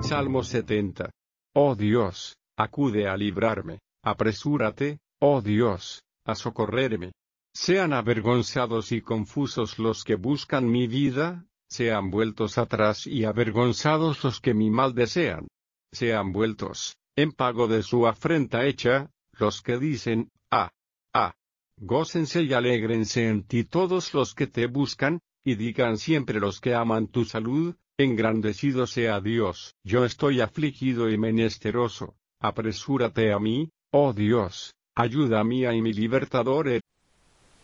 Salmo 70. Oh Dios, acude a librarme, apresúrate, oh Dios, a socorrerme. Sean avergonzados y confusos los que buscan mi vida, sean vueltos atrás y avergonzados los que mi mal desean. Sean vueltos, en pago de su afrenta hecha, los que dicen, gócense y alégrense en ti todos los que te buscan, y digan siempre los que aman tu salud, engrandecido sea Dios. Yo estoy afligido y menesteroso, apresúrate a mí, oh Dios, ayuda mía y mi libertador.